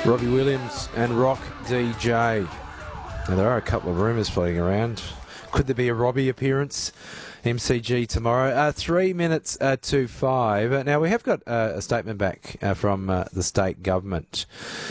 Robbie Williams and Rock DJ. Now, there are a couple of rumours floating around. Could there be a Robbie appearance? MCG tomorrow. 3 minutes to 5. Now, we have got a statement back from the state government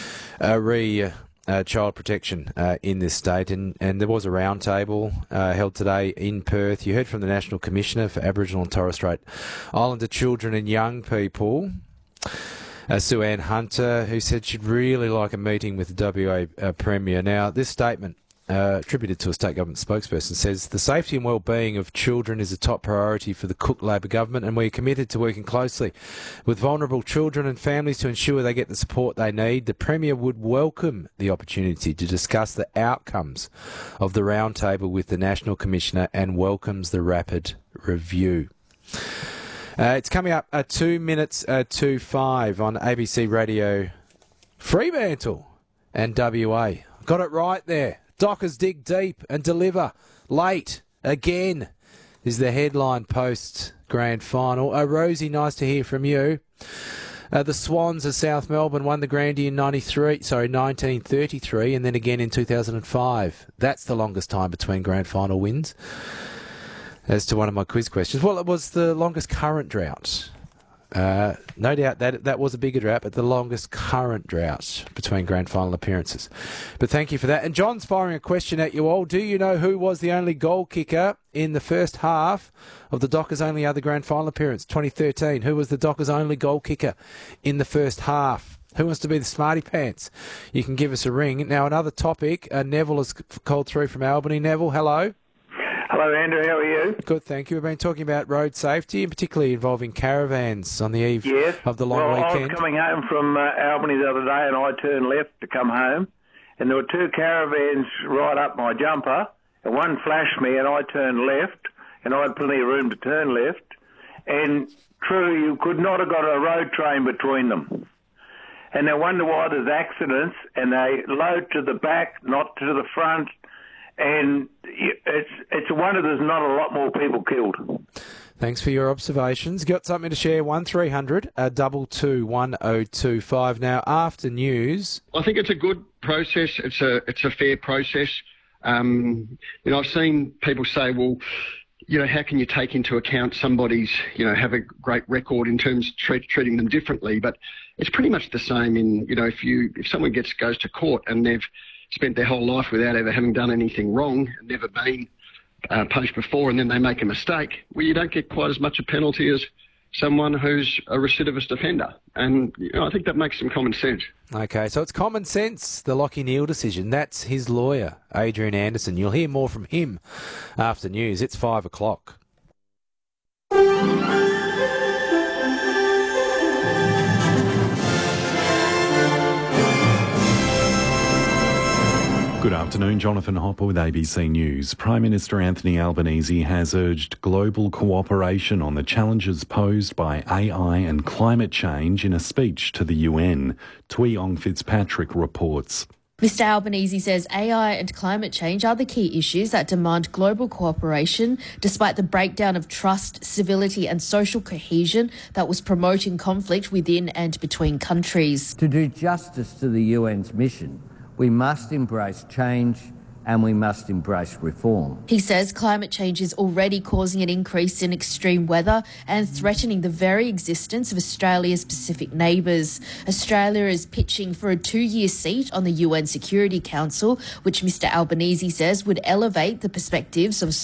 re child protection in this state, and there was a roundtable held today in Perth. You heard from the National Commissioner for Aboriginal and Torres Strait Islander Children and Young People, Sue Ann Hunter, who said she'd really like a meeting with the WA Premier. Now, this statement, attributed to a state government spokesperson, says the safety and well-being of children is a top priority for the Cook Labor government, and we're committed to working closely with vulnerable children and families to ensure they get the support they need. The Premier would welcome the opportunity to discuss the outcomes of the roundtable with the National Commissioner and welcomes the rapid review. It's coming up 2 minutes to 5 on ABC Radio Fremantle and WA. Got it right there. Dockers dig deep and deliver late again is the headline post grand final. Rosie, nice to hear from you. The Swans of South Melbourne won the Grandy in 1933 and then again in 2005. That's the longest time between grand final wins. As to one of my quiz questions, well, it was the longest current drought. No doubt that was a bigger drought, but the longest current drought between grand final appearances. But thank you for that. And John's firing a question at you all. Do you know who was the only goal kicker in the first half of the Dockers' only other grand final appearance, 2013? Who was the Dockers' only goal kicker in the first half? Who wants to be the smarty pants? You can give us a ring. Now, another topic. Neville has called through from Albany. Neville, hello. Hello, Andrew. How are you? Good, thank you. We've been talking about road safety, and particularly involving caravans on the eve of the long weekend. I was coming home from Albany the other day, and I turned left to come home, and there were two caravans right up my jumper, and one flashed me, and I turned left, and I had plenty of room to turn left, and true, you could not have got a road train between them. And they wonder why there's accidents, and they load to the back, not to the front, and it's a wonder there's not a lot more people killed. Thanks for your observations. Got something to share? 1300 222 1025. Now, after news, I think it's a good process. It's a fair process. I've seen people say, well, how can you take into account somebody's, have a great record in terms of treating them differently? But it's pretty much the same in, if someone goes to court and they've spent their whole life without ever having done anything wrong and never been punished before, and then they make a mistake, well, you don't get quite as much a penalty as someone who's a recidivist offender. And I think that makes some common sense. Okay, so it's common sense, the Lachie Neale decision. That's his lawyer, Adrian Anderson. You'll hear more from him after news. It's 5 o'clock. Good afternoon, Jonathan Hopper with ABC News. Prime Minister Anthony Albanese has urged global cooperation on the challenges posed by AI and climate change in a speech to the UN. Tui Ong Fitzpatrick reports. Mr Albanese says AI and climate change are the key issues that demand global cooperation, despite the breakdown of trust, civility and social cohesion that was promoting conflict within and between countries. To do justice to the UN's mission, we must embrace change and we must embrace reform. He says climate change is already causing an increase in extreme weather and threatening the very existence of Australia's Pacific neighbours. Australia is pitching for a 2-year seat on the UN Security Council, which Mr Albanese says would elevate the perspectives of